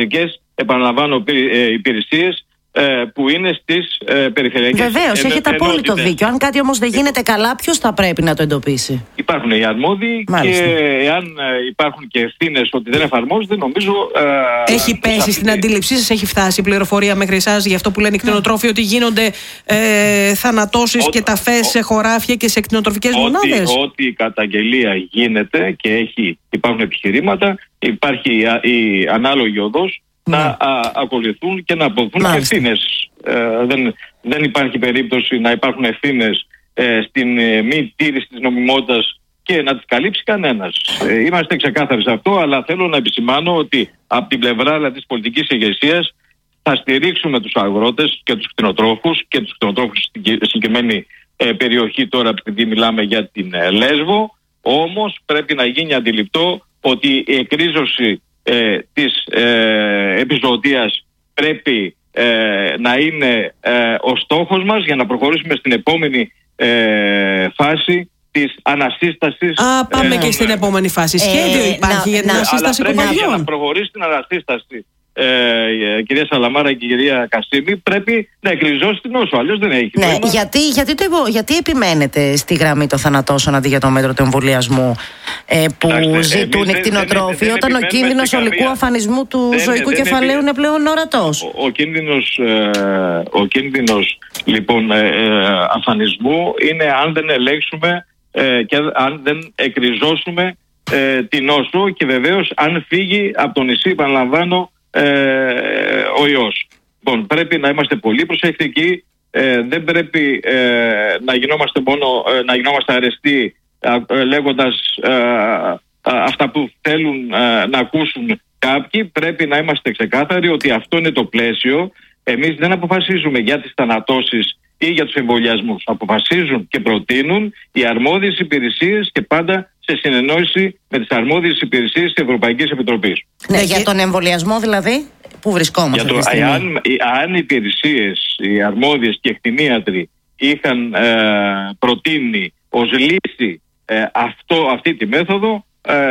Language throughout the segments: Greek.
ιατρικές, επαναλαμβάνω, υπηρεσίες που είναι στις περιφερειακές. Βεβαίως, έχετε απόλυτο δίκιο. Αν κάτι όμως δεν γίνεται καλά, ποιος θα πρέπει να το εντοπίσει? Υπάρχουν οι αρμόδιοι. Μάλιστα. Και εάν υπάρχουν και ευθύνες ότι δεν εφαρμόζονται, νομίζω. Έχει πέσει στην αντίληψή σας, έχει φτάσει η πληροφορία μέχρι εσάς για αυτό που λένε οι κτηνοτρόφοι, ότι γίνονται θανατώσεις και ταφές σε χωράφια και σε κτηνοτροφικές μονάδες? Ό,τι η καταγγελία γίνεται και υπάρχουν επιχειρήματα, υπάρχει η ανάλογη οδός να ακολουθούν και να αποδοθούν ευθύνες. Δεν υπάρχει περίπτωση να υπάρχουν ευθύνες στην μη τήρηση της νομιμότητας και να τις καλύψει κανένας. Είμαστε ξεκάθαροι σε αυτό, αλλά θέλω να επισημάνω ότι από την πλευρά της πολιτικής ηγεσίας θα στηρίξουμε τους αγρότες και τους κτηνοτρόφους και τους κτηνοτρόφους στην συγκεκριμένη περιοχή, τώρα επειδή μιλάμε για την Λέσβο. Όμως πρέπει να γίνει αντιληπτό ότι η εκρίζωση της επιζωοτίας πρέπει να είναι ο στόχος μας για να προχωρήσουμε στην επόμενη φάση της ανασύστασης. Πάμε και στην επόμενη φάση. Σχέδιο υπάρχει για την ανασύσταση κοπαδιών? Για να προχωρήσει την ανασύσταση, κυρία Σαλαμάρα και κυρία Κασίμη, πρέπει να εκριζώσει την νόσο. Αλλιώς δεν έχει νόημα. Γιατί επιμένετε στη γραμμή των θανατώσεων αντί για το μέτρο του εμβολιασμού που ζητούν οι κτηνοτρόφοι, όταν ο κίνδυνος ολικού αφανισμού του ζωικού κεφαλαίου είναι πλέον ορατός? Ο κίνδυνος λοιπόν αφανισμού είναι αν δεν ελέγξουμε και αν δεν εκριζώσουμε την νόσο, και βεβαίως αν φύγει από το νησί, επαναλαμβάνω, ο ιός. Λοιπόν, πρέπει να είμαστε πολύ προσεκτικοί. Δεν πρέπει να γινόμαστε αρεστοί λέγοντας αυτά που θέλουν να ακούσουν κάποιοι. Πρέπει να είμαστε ξεκάθαροι ότι αυτό είναι το πλαίσιο. Εμείς δεν αποφασίζουμε για τις θανατώσεις ή για τους εμβολιασμούς. Αποφασίζουν και προτείνουν οι αρμόδιες υπηρεσίες, και πάντα σε συνεννόηση με τις αρμόδιες υπηρεσίες της Ευρωπαϊκής Επιτροπής. Ναι, για τον εμβολιασμό δηλαδή, πού βρισκόμαστε? Αν οι υπηρεσίες, οι αρμόδιες και οι κτηνίατροι είχαν προτείνει ως λύση αυτή τη μέθοδο,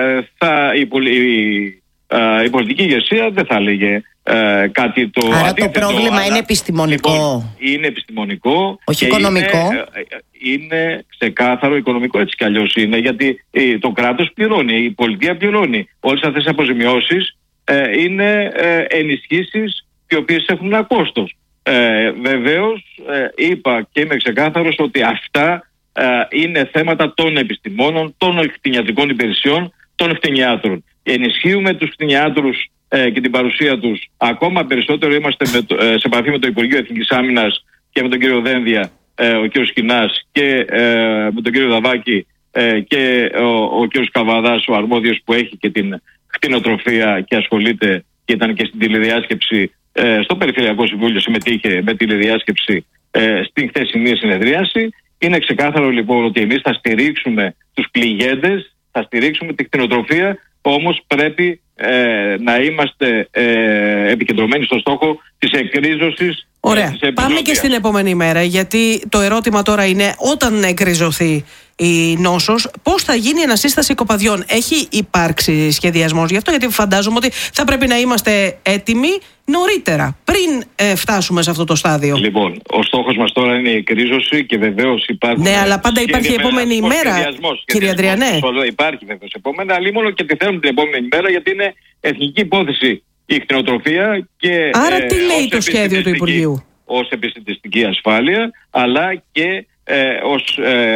η πολιτική ηγεσία δεν θα έλεγε κάτι το Άρα αντίθετο. Το πρόβλημα είναι επιστημονικό. Λοιπόν, είναι επιστημονικό. Όχι οικονομικό. Είναι ξεκάθαρο οικονομικό, έτσι κι αλλιώς είναι, γιατί το κράτος πληρώνει, η πολιτεία πληρώνει. Όλες αυτές οι αποζημιώσεις είναι ενισχύσεις οι οποίες έχουν ένα κόστος. Βεβαίως είπα και είμαι ξεκάθαρος ότι αυτά είναι θέματα των επιστημόνων, των κτηνιατρικών υπηρεσιών, των κτηνιάτρων. Ενισχύουμε τους κτηνιάτρους και την παρουσία τους. Ακόμα περισσότερο είμαστε σε επαφή με το Υπουργείο Εθνικής Άμυνας και με τον κύριο Δένδια, ο κύριος Σκινάς, και με τον κύριο Δαβάκη και ο κύριος Καβαδάς, ο αρμόδιος που έχει και την κτηνοτροφία και ασχολείται και ήταν και στην τηλεδιάσκεψη στο Περιφερειακό Συμβούλιο, συμμετείχε με τηλεδιάσκεψη στην χθεσινή συνεδρίαση. Είναι ξεκάθαρο λοιπόν ότι εμείς θα στηρίξουμε τους πληγέντες, θα στηρίξουμε τη κτηνοτροφία, όμως πρέπει να είμαστε επικεντρωμένοι στο στόχο της εκρίζωσης. Ωραία. Πάμε και στην επόμενη μέρα, γιατί το ερώτημα τώρα είναι, όταν εκριζωθεί η νόσος, πώς θα γίνει η ανασύσταση κοπαδιών? Έχει υπάρξει σχεδιασμός γι' αυτό? Γιατί φαντάζομαι ότι θα πρέπει να είμαστε έτοιμοι νωρίτερα, πριν φτάσουμε σε αυτό το στάδιο. Λοιπόν, ο στόχος μας τώρα είναι η εκρίζωση και βεβαίως υπάρχουν. Ναι, αλλά πάντα υπάρχει η επόμενη ημέρα, κύριε Αντριανέ. Υπάρχει βεβαίως επόμενη, αλλά μόνο και τη θέλουμε την επόμενη ημέρα, γιατί είναι εθνική υπόθεση η κτηνοτροφία. Και, άρα τι λέει το σχέδιο του Υπουργείου? Ως επιστημιστική ασφάλεια, αλλά και ως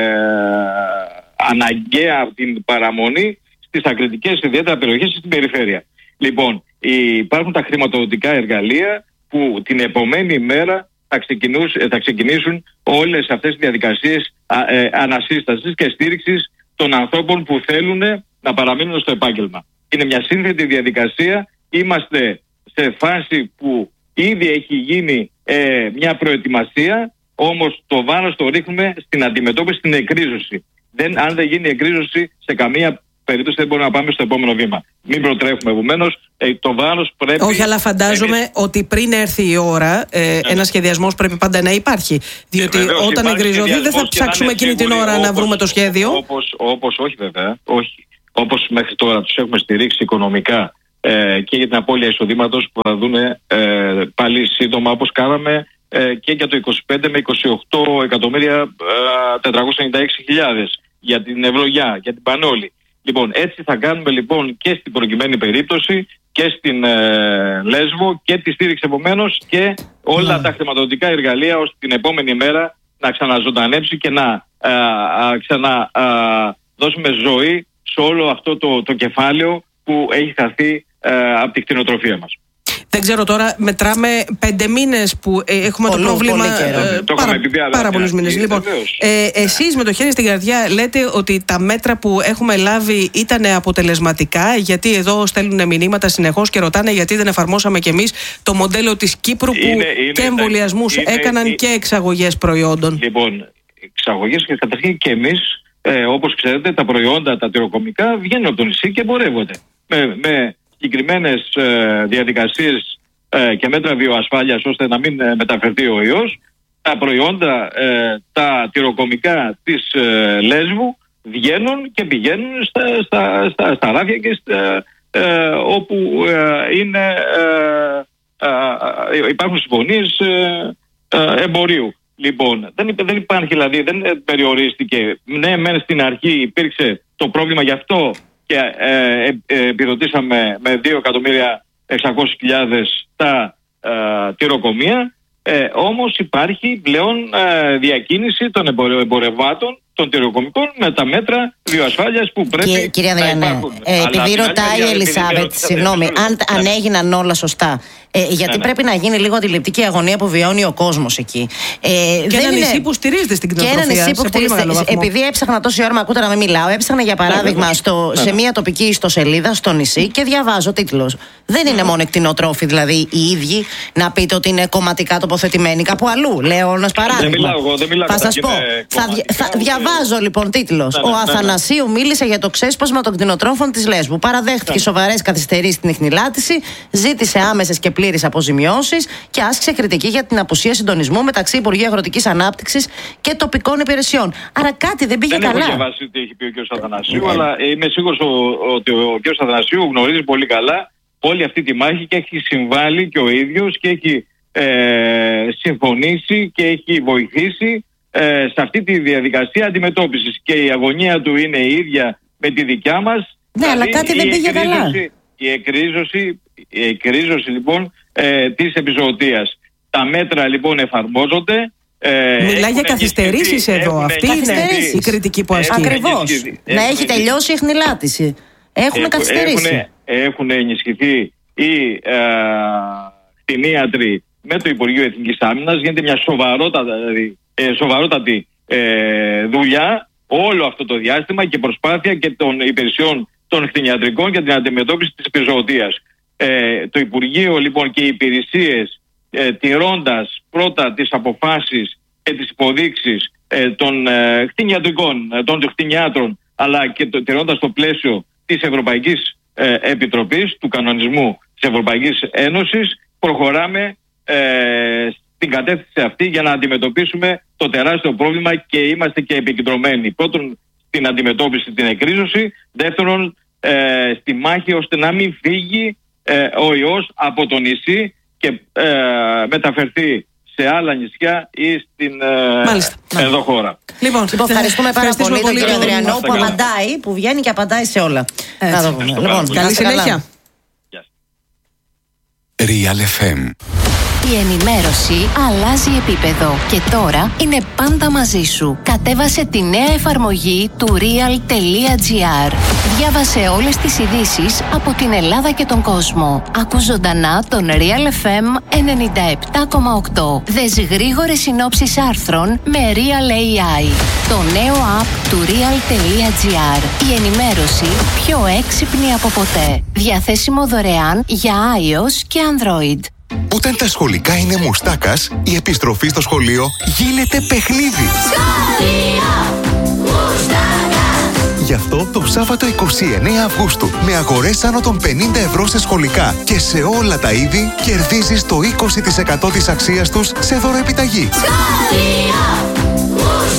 αναγκαία την παραμονή στις ακριτικές ιδιαίτερα περιοχές στην περιφέρεια. Λοιπόν, υπάρχουν τα χρηματοδοτικά εργαλεία που την επομένη μέρα θα ξεκινήσουν όλες αυτές τις διαδικασίες ανασύστασης και στήριξης των ανθρώπων που θέλουν να παραμείνουν στο επάγγελμα. Είναι μια σύνθετη διαδικασία. Είμαστε σε φάση που ήδη έχει γίνει μια προετοιμασία, όμως το βάρος το ρίχνουμε στην αντιμετώπιση, στην εκρίζωση. Αν δεν γίνει εκρίζωση, σε καμία περίπτωση δεν μπορούμε να πάμε στο επόμενο βήμα. Μην προτρέχουμε, επομένως, το βάρος πρέπει. Όχι, αλλά φαντάζομαι ότι πριν έρθει η ώρα, ένας σχεδιασμός πρέπει πάντα να υπάρχει. Διότι όταν εκκριζωθεί, δεν θα ψάξουμε εκείνη την ώρα να βρούμε το σχέδιο. Όπως όχι, βέβαια. Όχι. Όπως μέχρι τώρα τους έχουμε στηρίξει οικονομικά και για την απώλεια εισοδήματος που θα δουν πάλι σύντομα, όπως κάναμε και για το 25 με 28.496.000 για την ευλογιά, για την πανόλη. Λοιπόν, έτσι θα κάνουμε λοιπόν και στην προκειμένη περίπτωση και στην Λέσβο και τη στήριξη επομένως και όλα τα χρηματοδοτικά εργαλεία ώστε την επόμενη μέρα να ξαναζωντανέψει και να ξαναδώσουμε ζωή σε όλο αυτό το κεφάλαιο που έχει χαθεί από τη κτηνοτροφία μας. Δεν ξέρω τώρα, μετράμε 5 μήνες που έχουμε το πρόβλημα. Πάρα πολλούς μήνες. Λοιπόν, εσείς με το χέρι στην καρδιά λέτε ότι τα μέτρα που έχουμε λάβει ήταν αποτελεσματικά, γιατί εδώ στέλνουν μηνύματα συνεχώς και ρωτάνε γιατί δεν εφαρμόσαμε κι εμείς το μοντέλο της Κύπρου που και εμβολιασμούς έκαναν και εξαγωγές προϊόντων. Λοιπόν, εξαγωγές και καταρχήν και εμείς, όπως ξέρετε, τα προϊόντα, τα τυροκομικά βγαίνουν από το νησί και εμπορεύονται. Με συγκεκριμένες διαδικασίες και μέτρα βιοασφάλειας ώστε να μην μεταφερθεί ο ιός, τα προϊόντα, τα τυροκομικά της Λέσβου βγαίνουν και πηγαίνουν στα ράφια και όπου υπάρχουν συμφωνίες εμπορίου. Λοιπόν, δεν υπάρχει, δηλαδή δεν περιορίστηκε. Ναι, μεν στην αρχή υπήρξε το πρόβλημα, γι' αυτό και επιδοτήσαμε με 2.600.000 τα τυροκομεία, όμως υπάρχει πλέον διακίνηση των εμπορευμάτων των τυροκομικών με τα μέτρα βιοασφάλειας που πρέπει Κύριε Ανδριανέ, επειδή ρωτάει η Ελισάβετ, συγγνώμη, αν έγιναν όλα σωστά, γιατί πρέπει να γίνει λίγο αντιληπτική αγωνία που βιώνει ο κόσμος εκεί. Και ένα νησί που στηρίζεται στην κτηνοτροφία. Και ένα νησί που στηρίζεται. Επειδή έψαχνα τόση ώρα, με ακούτε να μην μιλάω, έψαχνα για παράδειγμα σε μια τοπική ιστοσελίδα στο νησί και διαβάζω τίτλος. Δεν είναι μόνο κτηνοτρόφοι, δηλαδή οι ίδιοι, να πείτε ότι είναι κομματικά τοποθετημένοι κάπου αλλού. Λέω ένας παράδειγμα. Θα σας πω. Διαβάζω λοιπόν τίτλος. Ο Αθανασίου μίλησε για το ξέσπασμα των κτηνοτρόφων της Λέσβου. Παραδέχτηκε σοβαρές καθυστερήσεις στην ιχνηλάτηση, ζήτησε άμεσες και πλήρεις αποζημιώσεις και άσκησε κριτική για την απουσία συντονισμού μεταξύ Υπουργείου Αγροτικής Ανάπτυξης και τοπικών υπηρεσιών. Άρα κάτι δεν πήγε καλά. Δεν έχω διαβάσει τι έχει πει ο κ. Αθανασίου, αλλά είμαι σίγουρος ότι ο κ. Αθανασίου γνωρίζει πολύ καλά όλη αυτή τη μάχη και έχει συμβάλει και ο ίδιος και έχει συμφωνήσει και έχει βοηθήσει σε αυτή τη διαδικασία αντιμετώπισης. Και η αγωνία του είναι η ίδια με τη δικιά μας. Ναι, αλλά κάτι δεν πήγε καλά. Η εκρίζωση λοιπόν της επεισοδίας. Τα μέτρα λοιπόν εφαρμόζονται. Μιλάει για καθυστερήσεις εδώ. Αυτή είναι η κριτική που ασκεί. Ακριβώς. Να έχει τελειώσει η ιχνηλάτηση. Έχουμε καθυστερήσει. Έχουν ενισχυθεί οι κτηνίατροι με το Υπουργείο Εθνικής Άμυνας. Γίνεται μια σοβαρότατη δουλειά όλο αυτό το διάστημα και προσπάθεια και των υπηρεσιών των κτηνιατρικών για την αντιμετώπιση της επεισοδίας. Το Υπουργείο λοιπόν και οι υπηρεσίες τηρώντας πρώτα τις αποφάσεις και τις υποδείξεις των κτηνιατρικών, των κτηνιάτρων, αλλά και τηρώντας το πλαίσιο της Ευρωπαϊκής Επιτροπής, του κανονισμού της Ευρωπαϊκής Ένωσης, προχωράμε στην κατεύθυνση αυτή για να αντιμετωπίσουμε το τεράστιο πρόβλημα και είμαστε και επικεντρωμένοι. Πρώτον, στην αντιμετώπιση, την εκρίζωση. Δεύτερον, στη μάχη ώστε να μην φύγει ο ιός από το νησί και μεταφερθεί σε άλλα νησιά ή στην εδώ χώρα. Λοιπόν, ευχαριστούμε πάρα πολύ τον κύριο Ανδριανό που απαντάει, που βγαίνει και απαντάει σε όλα. Λοιπόν, καλή συνέχεια. Real FM. Η ενημέρωση αλλάζει επίπεδο και τώρα είναι πάντα μαζί σου. Κατέβασε τη νέα εφαρμογή του real.gr. Διάβασε όλες τις ειδήσεις από την Ελλάδα και τον κόσμο. Ακού ζωντανά τον Real FM 97,8. Δες γρήγορες συνόψεις άρθρων με Real AI. Το νέο app του real.gr. Η ενημέρωση πιο έξυπνη από ποτέ. Διαθέσιμο δωρεάν για iOS και Android. Όταν τα σχολικά είναι μουστάκας, η επιστροφή στο σχολείο γίνεται παιχνίδι. Γι' αυτό το Σάββατο 29 Αυγούστου, με αγορές άνω των 50 ευρώ σε σχολικά και σε όλα τα είδη, κερδίζεις το 20% της αξίας τους σε δωροεπιταγή.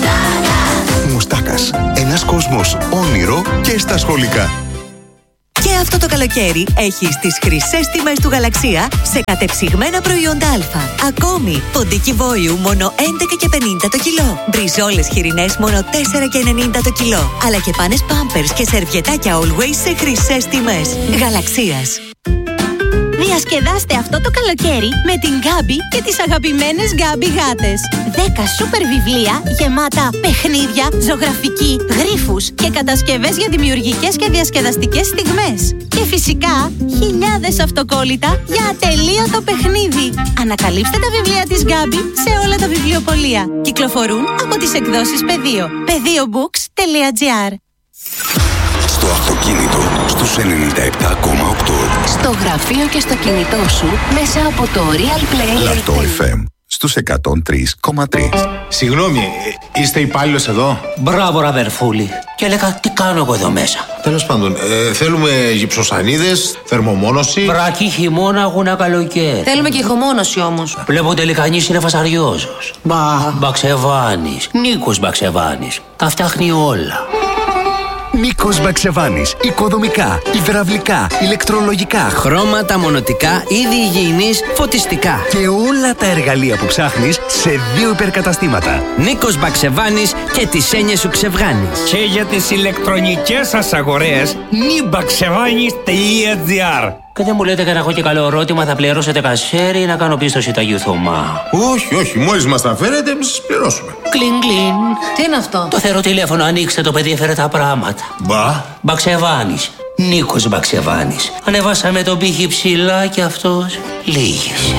Μουστάκας. Ένας κόσμος όνειρο και στα σχολικά. Και αυτό το καλοκαίρι έχεις τις χρυσές τιμές του Γαλαξία σε κατεψυγμένα προϊόντα Α. Ακόμη, ποντίκι βόλιου μόνο 11,50 το κιλό. Μπριζόλες χοιρινές μόνο 4,90 το κιλό. Αλλά και πάνες Pampers και σερβιετάκια Always σε χρυσές τιμές. Γαλαξίας. Διασκεδάστε αυτό το καλοκαίρι με την Γκάμπι και τις αγαπημένες Γκάμπι γάτες. 10 σούπερ βιβλία γεμάτα παιχνίδια, ζωγραφική, γρίφους και κατασκευές για δημιουργικές και διασκεδαστικές στιγμές. Και φυσικά χιλιάδες αυτοκόλλητα για ατελείωτο παιχνίδι. Ανακαλύψτε τα βιβλία της Γκάμπι σε όλα τα βιβλιοπωλεία. Κυκλοφορούν από τις εκδόσεις Πεδίο. Pediobooks.gr. Στο αυτοκίνητο στους 97,8. Στο γραφείο και στο κινητό σου μέσα από το Real Play Λαυτό FM στους 103,3. Συγγνώμη, είστε υπάλληλος εδώ? Μπράβο, Ραβερφούλη. Και έλεγα, τι κάνω εγώ εδώ μέσα? Τέλος πάντων, θέλουμε γυψοσανίδες, θερμομόνωση. Βρακή, χειμώνα, αγώνα, καλοκαίρι. Θέλουμε και ηχομόνωση όμως. Βλέπω τελικανής είναι φασαριόζος. Μπαξεβάνης, Νίκος Μπαξεβάνης. Τα φτιάχνει όλα. Νίκος Μπαξεβάνης. Οικοδομικά, υδραυλικά, ηλεκτρολογικά, χρώματα, μονοτικά, είδη υγιεινής, φωτιστικά. Και όλα τα εργαλεία που ψάχνεις σε 2 υπερκαταστήματα. Νίκος Μπαξεβάνης και τις έννοιες σου ξεβγάνεις. Και για τις ηλεκτρονικές σας αγορές, nibaxevanis.gr. Και δεν μου λέτε και να έχω και καλό ερώτημα, θα πληρώσετε κασέρι ή να κάνω πίστοση Αγίου Θωμά? Όχι, μόλις μας τα φέρετε, εμείς σας πληρώσουμε. Κλιν, κλιν. Τι είναι αυτό? Το θεωρώ τηλέφωνο, ανοίξτε το, παιδί έφερε τα πράγματα. Μπαξεβάνης. Νίκος Μπαξεβάνης. Ανεβάσαμε τον πύχη ψηλά και αυτός λύγησε.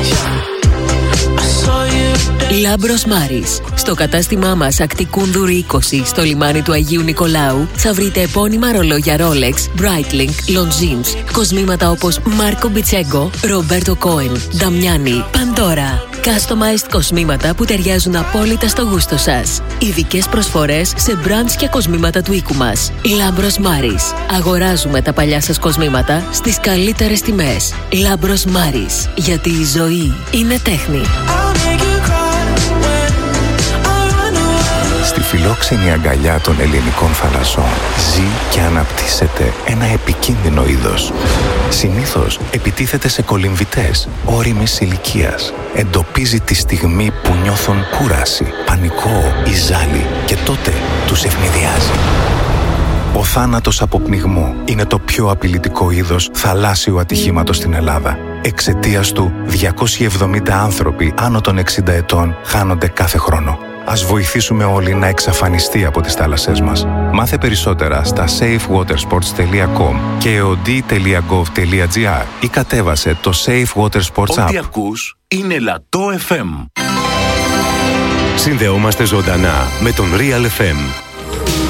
Λάμπρος Μάρης. Στο κατάστημά μας Ακτικούνδουρη 20 στο λιμάνι του Αγίου Νικολάου θα βρείτε επώνυμα ρολόγια Rolex, Breitling, Longines, κοσμήματα όπως Μάρκο Μπιτσέγκο, Ρομπέρτο Κόεν, Νταμιάνι, Παντόρα. Customized κοσμήματα που ταιριάζουν απόλυτα στο γούστο σας. Ειδικές προσφορές σε brands και κοσμήματα του οίκου μας. Λάμπρος Μάρης. Αγοράζουμε τα παλιά σας κοσμήματα στις καλύτερες τιμές. Λάμπρος Μάρης. Γιατί η ζωή είναι τέχνη. Στη φιλόξενη αγκαλιά των ελληνικών θαλασσών ζει και αναπτύσσεται ένα επικίνδυνο είδος. Συνήθως επιτίθεται σε κολυμβητές όριμης ηλικίας. Εντοπίζει τη στιγμή που νιώθουν κούραση, πανικό ή ζάλι και τότε τους ευνηδιάζει. Ο θάνατος από πνιγμό είναι το πιο απειλητικό είδος θαλάσσιου ατυχήματος στην Ελλάδα. Εξαιτίας του, 270 άνθρωποι άνω των 60 ετών χάνονται κάθε χρόνο. Ας βοηθήσουμε όλοι να εξαφανιστεί από τις θάλασσές μας. Μάθε περισσότερα στα safewatersports.com και od.gov.gr ή κατέβασε το Safe Water Sports App. Ό,τι ακούς είναι Λατό FM. Συνδεόμαστε ζωντανά με τον Real FM.